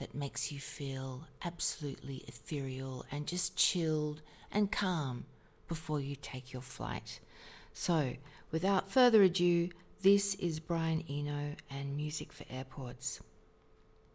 that makes you feel absolutely ethereal and just chilled and calm before you take your flight. So, without further ado, this is Brian Eno and Music for Airports.